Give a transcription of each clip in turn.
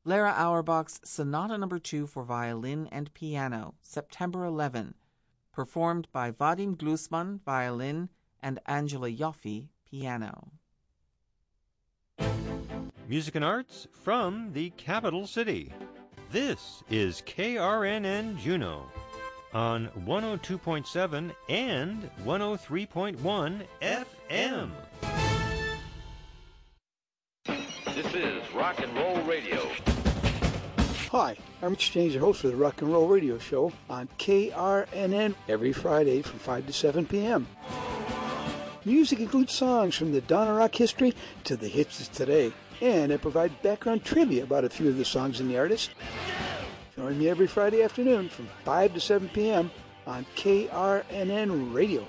Lara Auerbach's Sonata No. 2 for violin and piano, September 11, performed by Vadim Glusman, violin, and Angela Yoffe, piano. Music and arts from the capital city. This is KRNN Juneau on 102.7 and 103.1 FM. This is Rock and Roll Radio. Hi, I'm Exchange, the host of the Rock and Roll Radio Show on KRNN every Friday from 5 to 7 p.m. Music includes songs from the dawn of rock history to the hits of today, and I provide background trivia about a few of the songs and the artists. Join me every Friday afternoon from 5 to 7 p.m. on KRNN Radio.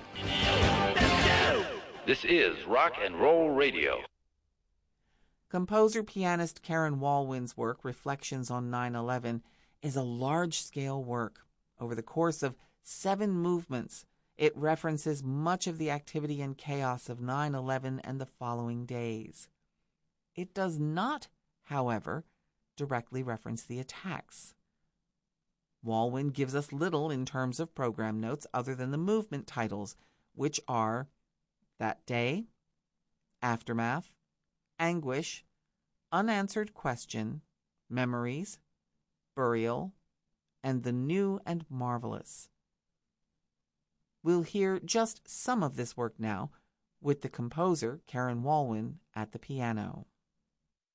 This is Rock and Roll Radio. Composer-pianist Karen Walwyn's work, Reflections on 9/11, is a large-scale work. Over the course of 7 movements, it references much of the activity and chaos of 9/11 and the following days. It does not, however, directly reference the attacks. Walwyn gives us little in terms of program notes other than the movement titles, which are That Day, Aftermath, Anguish, Unanswered Question, Memories, Burial, and The New and Marvelous. We'll hear just some of this work now, with the composer, Karen Walwyn, at the piano.